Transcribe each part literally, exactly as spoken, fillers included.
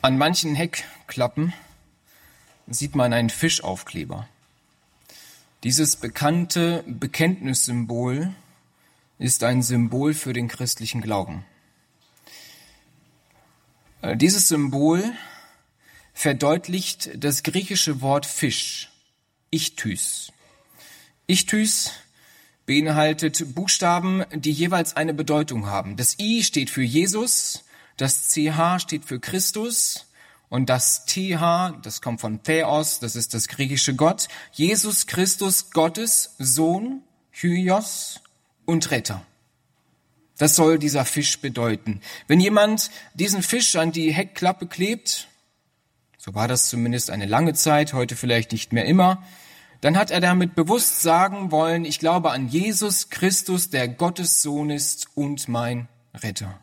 An manchen Heckklappen sieht man einen Fischaufkleber. Dieses bekannte Bekenntnissymbol ist ein Symbol für den christlichen Glauben. Dieses Symbol verdeutlicht das griechische Wort Fisch, Ichthys. Ichthys beinhaltet Buchstaben, die jeweils eine Bedeutung haben. Das I steht für Jesus, das C H steht für Christus und das T H, das kommt von Theos, das ist das griechische Gott. Jesus Christus, Gottes Sohn, Hyos und Retter. Das soll dieser Fisch bedeuten. Wenn jemand diesen Fisch an die Heckklappe klebt, so war das zumindest eine lange Zeit, heute vielleicht nicht mehr immer, dann hat er damit bewusst sagen wollen, ich glaube an Jesus Christus, der Gottes Sohn ist und mein Retter.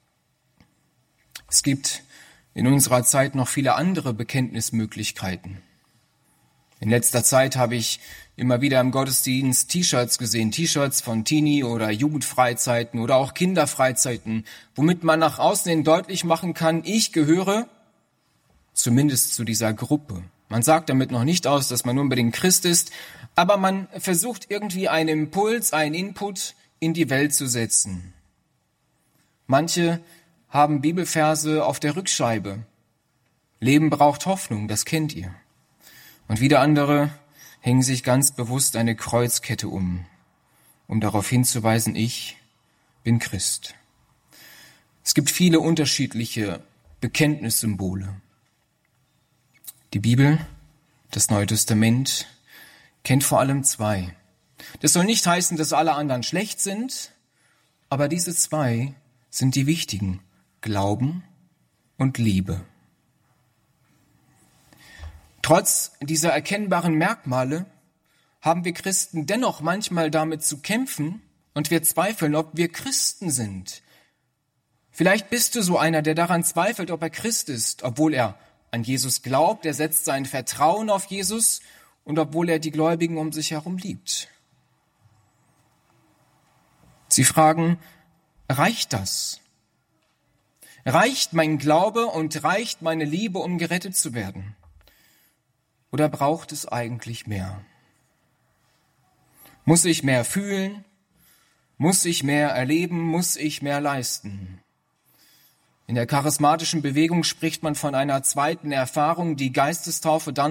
Es gibt in unserer Zeit noch viele andere Bekenntnismöglichkeiten. In letzter Zeit habe ich immer wieder im Gottesdienst T-Shirts gesehen, T-Shirts von Teenie- oder Jugendfreizeiten oder auch Kinderfreizeiten, womit man nach außen hin deutlich machen kann, ich gehöre zumindest zu dieser Gruppe. Man sagt damit noch nicht aus, dass man unbedingt Christ ist, aber man versucht irgendwie einen Impuls, einen Input in die Welt zu setzen. Manche haben Bibelverse auf der Rückscheibe. Leben braucht Hoffnung, das kennt ihr. Und wieder andere hängen sich ganz bewusst eine Kreuzkette um, um darauf hinzuweisen, ich bin Christ. Es gibt viele unterschiedliche Bekenntnissymbole. Die Bibel, das Neue Testament, kennt vor allem zwei. Das soll nicht heißen, dass alle anderen schlecht sind, aber diese zwei sind die wichtigen: Glauben und Liebe. Trotz dieser erkennbaren Merkmale haben wir Christen dennoch manchmal damit zu kämpfen und wir zweifeln, ob wir Christen sind. Vielleicht bist du so einer, der daran zweifelt, ob er Christ ist, obwohl er an Jesus glaubt, er setzt sein Vertrauen auf Jesus und obwohl er die Gläubigen um sich herum liebt. Sie fragen, reicht das? Reicht mein Glaube und reicht meine Liebe, um gerettet zu werden? Oder braucht es eigentlich mehr? Muss ich mehr fühlen? Muss ich mehr erleben? Muss ich mehr leisten? In der charismatischen Bewegung spricht man von einer zweiten Erfahrung, die Geistestaufe dann